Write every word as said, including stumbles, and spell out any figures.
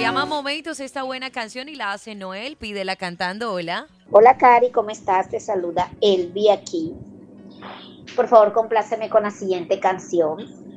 llama Momentos esta buena canción y la hace Noel. Pídela cantando. Hola. Hola Cari, ¿cómo estás? Te saluda Elvi aquí. Por favor, compláceme con la siguiente canción.